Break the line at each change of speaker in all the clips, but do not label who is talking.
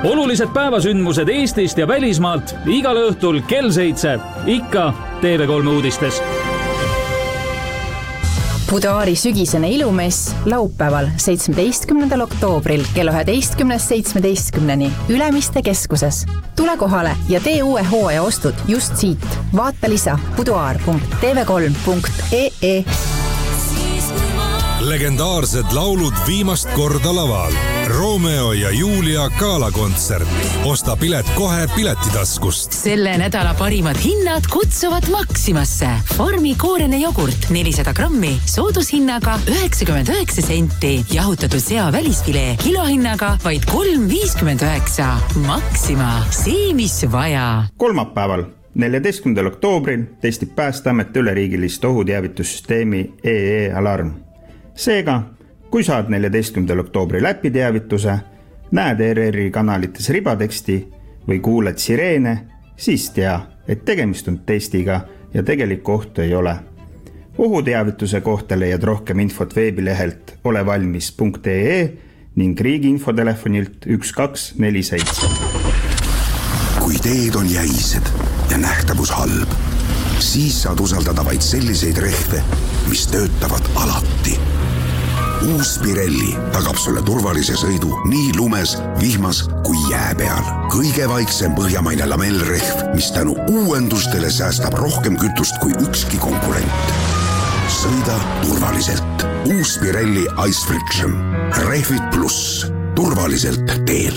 Olulised päevasündmused Eestist ja välismaalt igal õhtul kell 7. Ikka TV3 uudistes.
Buduaari sügisene ilumess laupäeval 17. oktoobril kell 11.17 Ülemiste keskuses. Tule kohale ja tee uue hooaja ostud just siit. Vaata lisa buduaar.tv3.ee.
Legendaarsed laulud viimast korda laval. Romeo ja Julia galakontsert. Osta pilet kohe Piletitaskust.
Selle nädala parimad hinnad kutsuvad Maximasse. Farmi koorene jogurt 400 grammi soodushinnaga 99 senti. Jahutatud sea välisfilee kilohinnaga vaid 3,59. Maxima, see mis vaja.
Kolmapäeval 14. oktoobril testib Päästeamet üleriigilist ohuteavitussüsteemi EE-alarm. Seega, kui saad 14. oktoobril äpiteavituse, näed ERR-i kanalites ribateksti või kuuled sireene, siis tea, et tegemist on testiga ja tegelikku ohtu ei ole. Ohuteavituse kohta leiad rohkem infot veebilehelt olevalmis.ee ning riigi infotelefonilt 1247.
Kui teed on jäised ja nähtavus halb, siis saad usaldada vaid selliseid rehve, mis töötavad alati. Uus Pirelli tagab sulle turvalise sõidu nii lumes, vihmas kui jää peal. Kõige vaiksem põhjamaine lamellrehv, mis tänu uuendustele säästab rohkem kütust kui ükski konkurent. Sõida turvaliselt. Uus Pirelli Ice Friction. Rehvid pluss. Turvaliselt teel.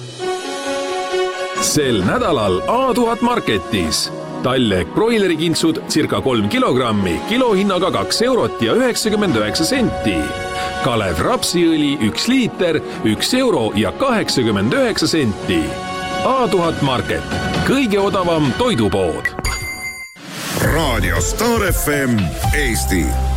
Sel nädalal A1000 Marketis. Talleg broilerikintsud circa 3 kilogrammi, kilohinnaga 2 eurot ja 99 senti. Kalev rapsiõli 1 liiter, 1 euro ja 89 senti. A1000 Market, kõige odavam toidupood.
Raadio Star FM Eesti.